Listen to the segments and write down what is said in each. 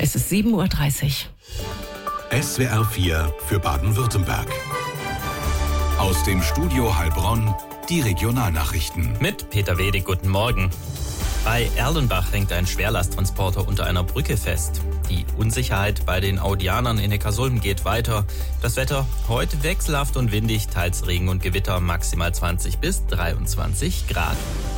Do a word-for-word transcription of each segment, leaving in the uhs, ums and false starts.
Es ist sieben Uhr dreißig. S W R vier für Baden-Württemberg. Aus dem Studio Heilbronn die Regionalnachrichten. Mit Peter Wedig, guten Morgen. Bei Erlenbach hängt ein Schwerlasttransporter unter einer Brücke fest. Die Unsicherheit bei den Audianern in Neckarsulm geht weiter. Das Wetter heute wechselhaft und windig, teils Regen und Gewitter, maximal zwanzig bis dreiundzwanzig Grad.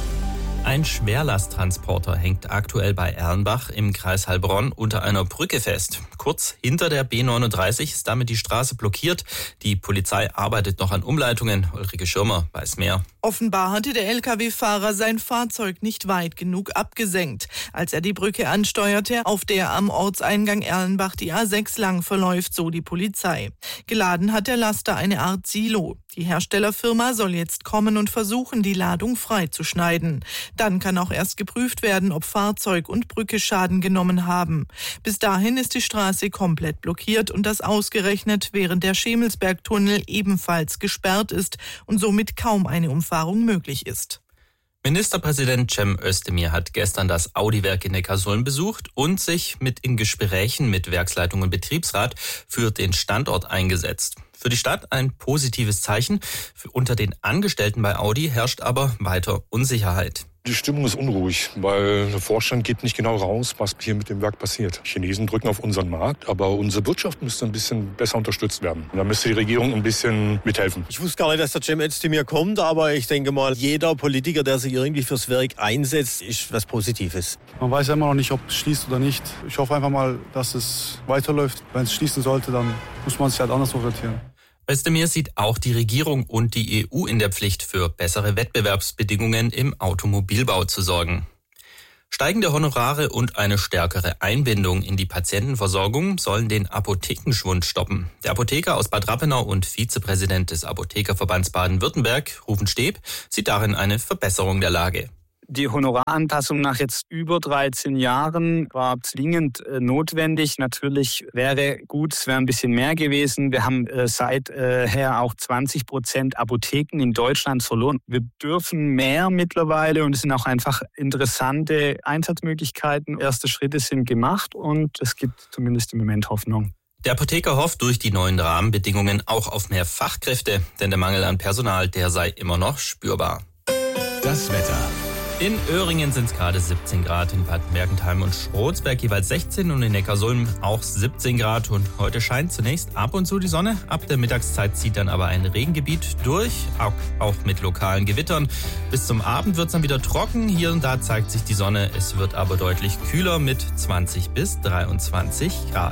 Ein Schwerlasttransporter hängt aktuell bei Erlenbach im Kreis Heilbronn unter einer Brücke fest. Kurz hinter der B neununddreißig ist damit die Straße blockiert. Die Polizei arbeitet noch an Umleitungen. Ulrike Schirmer weiß mehr. Offenbar hatte der L K W-Fahrer sein Fahrzeug nicht weit genug abgesenkt, als er die Brücke ansteuerte, auf der am Ortseingang Erlenbach die A sechs lang verläuft, so die Polizei. Geladen hat der Laster eine Art Silo. Die Herstellerfirma soll jetzt kommen und versuchen, die Ladung freizuschneiden. Dann kann auch erst geprüft werden, ob Fahrzeug und Brücke Schaden genommen haben. Bis dahin ist die Straße komplett blockiert und das ausgerechnet, während der Schemelsbergtunnel ebenfalls gesperrt ist und somit kaum eine Umfahrung möglich ist. Ministerpräsident Cem Özdemir hat gestern das Audi-Werk in Neckarsulm besucht und sich mit in Gesprächen mit Werksleitung und Betriebsrat für den Standort eingesetzt. Für die Stadt ein positives Zeichen. Für unter den Angestellten bei Audi herrscht aber weiter Unsicherheit. Die Stimmung ist unruhig, weil der Vorstand geht nicht genau raus, was hier mit dem Werk passiert. Die Chinesen drücken auf unseren Markt, aber unsere Wirtschaft müsste ein bisschen besser unterstützt werden. Da müsste die Regierung ein bisschen mithelfen. Ich wusste gar nicht, dass der Cem Özdemir kommt, aber ich denke mal, jeder Politiker, der sich irgendwie fürs Werk einsetzt, ist was Positives. Man weiß ja immer noch nicht, ob es schließt oder nicht. Ich hoffe einfach mal, dass es weiterläuft. Wenn es schließen sollte, dann muss man sich halt anders orientieren. Özdemir sieht auch die Regierung und die E U in der Pflicht, für bessere Wettbewerbsbedingungen im Automobilbau zu sorgen. Steigende Honorare und eine stärkere Einbindung in die Patientenversorgung sollen den Apothekenschwund stoppen. Der Apotheker aus Bad Rappenau und Vizepräsident des Apothekerverbands Baden-Württemberg, Rufen Steb, sieht darin eine Verbesserung der Lage. Die Honoraranpassung nach jetzt über dreizehn Jahren war zwingend äh, notwendig. Natürlich wäre gut, es wäre ein bisschen mehr gewesen. Wir haben äh, seither äh, auch zwanzig Prozent Apotheken in Deutschland verloren. Wir dürfen mehr mittlerweile und es sind auch einfach interessante Einsatzmöglichkeiten. Erste Schritte sind gemacht und es gibt zumindest im Moment Hoffnung. Der Apotheker hofft durch die neuen Rahmenbedingungen auch auf mehr Fachkräfte, denn der Mangel an Personal, der sei immer noch spürbar. Das Wetter. In Öhringen sind es gerade siebzehn Grad, in Bad Mergentheim und Schrotsberg jeweils sechzehn und in Neckarsulm auch siebzehn Grad. Und heute scheint zunächst ab und zu die Sonne. Ab der Mittagszeit zieht dann aber ein Regengebiet durch, auch, auch mit lokalen Gewittern. Bis zum Abend wird es dann wieder trocken. Hier und da zeigt sich die Sonne. Es wird aber deutlich kühler mit zwanzig bis dreiundzwanzig Grad.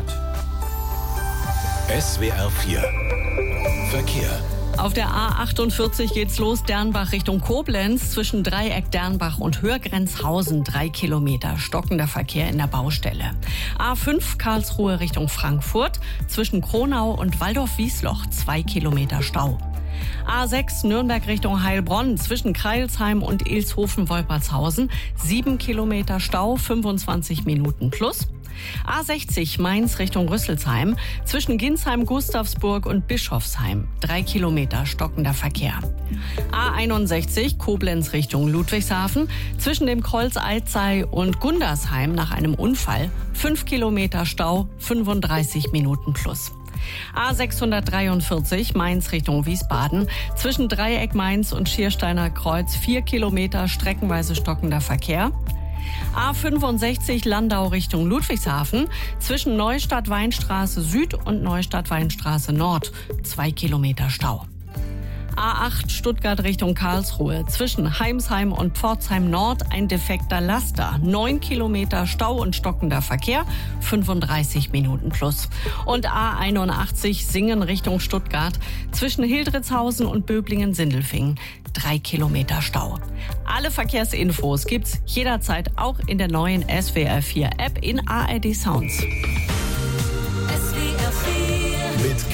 S W R vier Verkehr. Auf der A achtundvierzig geht's los, Dernbach Richtung Koblenz, zwischen Dreieck Dernbach und Hörgrenzhausen, drei Kilometer, stockender Verkehr in der Baustelle. A fünf Karlsruhe Richtung Frankfurt, zwischen Kronau und Waldorf-Wiesloch, zwei Kilometer Stau. A sechs Nürnberg Richtung Heilbronn, zwischen Kreilsheim und Ilshofen-Wolpertshausen, sieben Kilometer Stau, fünfundzwanzig Minuten plus. A sechzig Mainz Richtung Rüsselsheim, zwischen Ginsheim, Gustavsburg und Bischofsheim, drei Kilometer stockender Verkehr. A einundsechzig Koblenz Richtung Ludwigshafen, zwischen dem Kreuz Alzey und Gundersheim nach einem Unfall, fünf Kilometer Stau, fünfunddreißig Minuten plus. A sechshundertdreiundvierzig Mainz Richtung Wiesbaden, zwischen Dreieck Mainz und Schiersteiner Kreuz, vier Kilometer streckenweise stockender Verkehr. A fünfundsechzig Landau Richtung Ludwigshafen, zwischen Neustadt-Weinstraße Süd und Neustadt-Weinstraße Nord, zwei Kilometer Stau. A acht Stuttgart Richtung Karlsruhe, zwischen Heimsheim und Pforzheim Nord ein defekter Laster, neun Kilometer Stau und stockender Verkehr, fünfunddreißig Minuten plus. Und A einundachtzig Singen Richtung Stuttgart, zwischen Hildritzhausen und Böblingen-Sindelfingen, drei Kilometer Stau. Alle Verkehrsinfos gibt's jederzeit auch in der neuen S W R vier App in A R D Sounds. Mit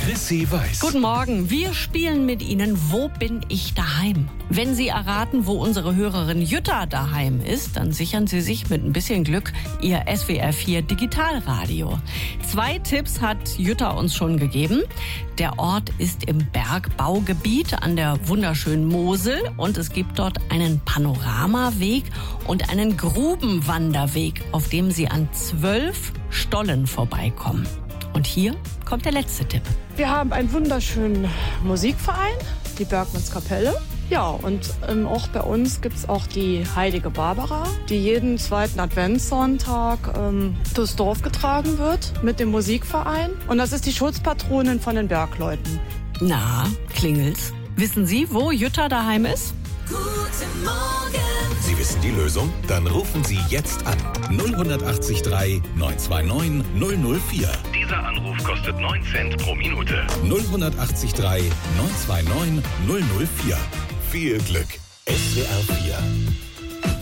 Chrissy weiß. Guten Morgen, wir spielen mit Ihnen Wo bin ich daheim? Wenn Sie erraten, wo unsere Hörerin Jutta daheim ist, dann sichern Sie sich mit ein bisschen Glück Ihr S W R vier Digitalradio. Zwei Tipps hat Jutta uns schon gegeben. Der Ort ist im Bergbaugebiet an der wunderschönen Mosel und es gibt dort einen Panoramaweg und einen Grubenwanderweg, auf dem Sie an zwölf Stollen vorbeikommen. Und hier kommt der letzte Tipp. Wir haben einen wunderschönen Musikverein, die Bergmannskapelle. Ja, und ähm, auch bei uns gibt es auch die Heilige Barbara, die jeden zweiten Adventssonntag ähm, durchs Dorf getragen wird mit dem Musikverein. Und das ist die Schutzpatronin von den Bergleuten. Na, klingelt's. Wissen Sie, wo Jutta daheim ist? Guten Morgen. Sie wissen die Lösung? Dann rufen Sie jetzt an. null acht drei neun zwei neun null null vier. Dieser Anruf kostet neun Cent pro Minute. null acht drei neun zwei neun null null vier. Viel Glück. S W R vier